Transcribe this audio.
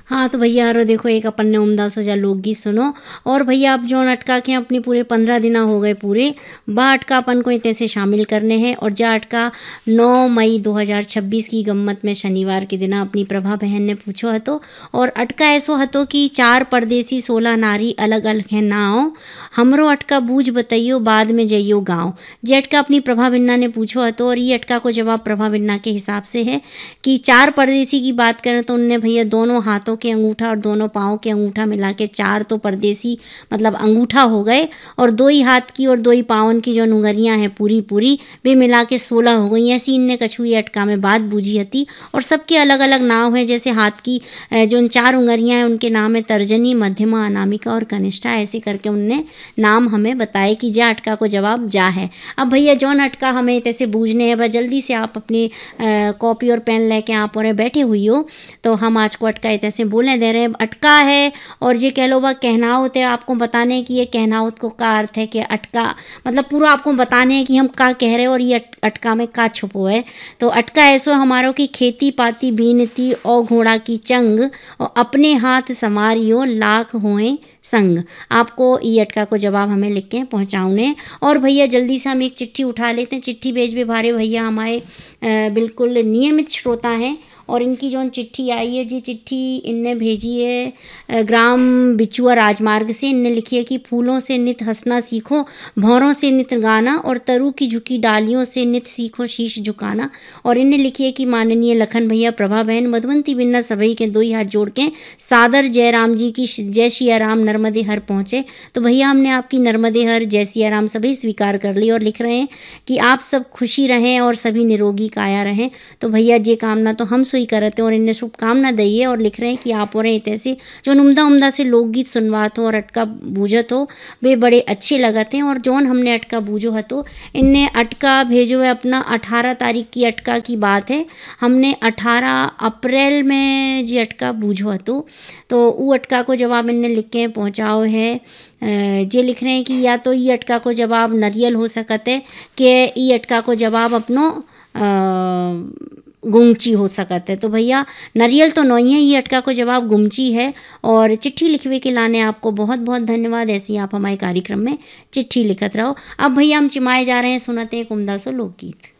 हाँ तो भैया आरो देखो एक अपन ने उम्दा सोचा लोकगीत सुनो। और भैया अब जो अटका के अपनी पूरे 15 दिना हो गए पूरे, बा अटका अपन को इतने से शामिल करने हैं। और जा अटका 9 मई 2026 की गम्मत में शनिवार के दिन अपनी प्रभा बहन ने पूछो हतो। और अटका ऐसो हतो कि 4 परदेसी 16 नारी अलग अलग है नाव, हमरो अटका बूझ बताइयो बाद में जइयो गाँव। जे अटका अपनी प्रभा बिन्ना ने पूछो हतो। और ये अटका को जवाब प्रभा बिन्ना के हिसाब से है कि 4 परदेसी की बात करें तो उनने भैया दोनों हाथों के अंगूठा और दोनों पाँव के अंगूठा मिला के 4 तो परदेसी मतलब अंगूठा हो गए। और 2 ही हाथ की और 2 ही पावन की जो नुंगरियाँ हैं पूरी पूरी वे मिला के 16 हो गई। ऐसी इनने कछु ये अटका में बात बूझी हती। और सबके अलग अलग नाम है, जैसे हाथ की जो उन 4 उंगलियाँ हैं उनके नाम है तर्जनी, मध्यमा, अनामिका और कनिष्ठा। ऐसे करके उनने नाम हमें बताए कि जा अटका को जवाब जा है। अब भैया जौन अटका हमें तैसे बूझने है, बस जल्दी से आप अपनी कॉपी और पेन लेके आप और बैठे हुई हो तो हम आज को अटका ऐसे बोलने दे रहे हैं। अटका है और ये कह लो वह कहनावत है, आपको बताने की ये कहनावत को का अर्थ है कि अटका मतलब पूरा आपको बताने है कि हम का कह रहे हैं और ये अटका में का छुपो है। तो अटका ऐसो हमारो की खेती पाती बीनती और घोड़ा की चंग और अपने हाथ समारियो लाख होए संग। आपको ये अटका को जवाब हमें लिख के पहुँचाउने। और भैया जल्दी से हम एक चिट्ठी उठा लेते हैं। चिट्ठी भेज भी भारे भैया हमारे बिल्कुल नियमित श्रोता हैं और इनकी जो चिट्ठी आई है जी चिट्ठी इनने भेजी है ग्राम बिचुआ राजमार्ग से। इनने लिखी है कि फूलों से नित हंसना सीखो, भौरों से नित गाना और तरु की झुकी डालियों से नित सीखो शीश झुकाना। और इनने लिखी है कि माननीय लखन भैया, प्रभा बहन, मधुवंती बिन्ना सभी के 2 ही हाथ जोड़ के सादर जय राम जी की जय सिया राम नर्मदे हर पहुँचे। तो भैया हमने आपकी नर्मदे हर जय सिया राम सभी स्वीकार कर ली और लिख रहे हैं कि आप सब खुशी रहें और सभी निरोगी काया रहें। तो भैया ये कामना तो हम सोई करते और इन्हें शुभकामना दइए। और लिख रहे हैं कि आप और ऐसे जो उम्दा उम्दा से लोकगीत सुनवात हो और अटका बूझत हो वे बड़े अच्छे लगते हैं। और जौन हमने अटका बूझो हतो इनने अटका भेजो है अपना 18 तारीख की अटका की बात है। हमने 18 अप्रैल में जी अटका बूझो हतो। तो वो अटका को जवाब इनने लिख के पहुँचाओ है। जे लिख रहे हैं कि या तो ये अटका को जवाब नरियल हो सकते है कि ये अटका को जवाब अपनो गुमची हो सकता है। तो भैया नरियल तो नहीं है, ये अटका को जवाब गुमची है। और चिट्ठी लिखवे के लाने आपको बहुत बहुत धन्यवाद। ऐसे ही आप हमारे कार्यक्रम में चिट्ठी लिखत रहो। अब भैया हम चिमाए जा रहे हैं, सुनते हैं एक उम्दा सो लोकगीत।